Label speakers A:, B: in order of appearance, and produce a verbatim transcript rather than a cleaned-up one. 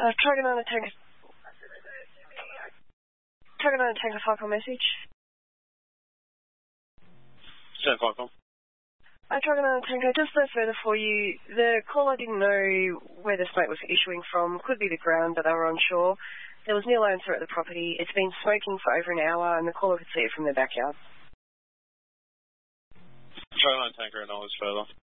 A: Uh, Dragonana Tanker... Dragonana Tanker Falcon message.
B: Stand Falcon.
A: Uh, Dragonana Tanker, just a further for you. The caller didn't know where the smoke was issuing from. Could be the ground, but they were unsure. There was nil answer at the property. It's been smoking for over an hour, and the caller could see it from their backyard.
B: Dragonana Tanker, acknowledge further.